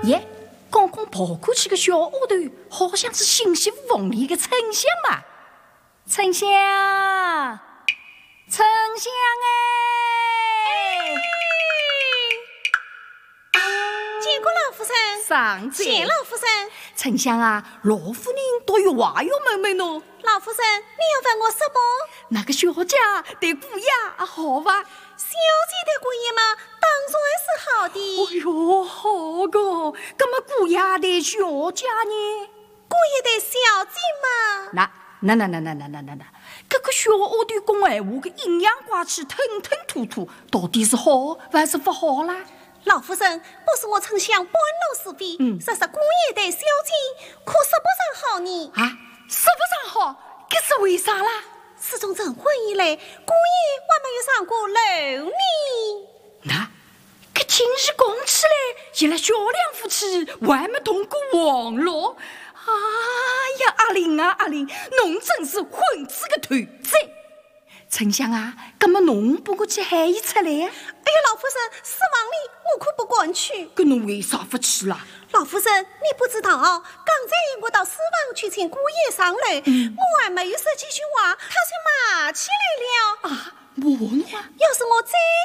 耶，刚刚跑过去个小丫头，好像是新媳妇房里的丞相嘛。丞相，丞相哎！ 见过老夫人。 上座。 谢老夫人。 丞相啊，老夫人倒有话要问问侬。 老夫人，你要问我什么？ 那个小姐对姑爷好吧？ 小姐对姑爷嘛，当然是好的。 哎哟，好个，那么姑爷对小姐呢？ 姑爷对小姐嘛？ 那，这个小丫头讲闲话个阴阳怪气、吞吞吐吐，到底是好还是不好啦？ 老夫人，不是我丞相搬弄是非，说是姑爷对小姐可说不上好呢。 啊，说不上好，这是为啥啦？ 自从成婚以来，姑爷还没有上过楼呢。 那，这今日讲起来，原来小两夫妻还没同过网络。哎呀，阿玲啊，阿玲，侬真是混子个团子！丞相啊，那么侬不过去喊伊出来呀？ 哎呀，老夫人，失望哩，我可不敢去。 搿侬为啥不去啦？ 老夫人，你不知道哦，刚才我到书房去请姑爷上楼，我还没有说几句话，他就骂起来了。 啊，我呢？ 要是我再